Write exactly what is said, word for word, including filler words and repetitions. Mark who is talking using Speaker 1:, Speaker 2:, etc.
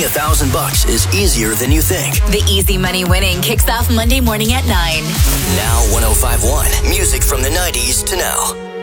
Speaker 1: thousand bucks is easier than you think.
Speaker 2: The Easy Money winning kicks off Monday morning at nine.
Speaker 1: Now one oh five point one. Music from the nineties to now.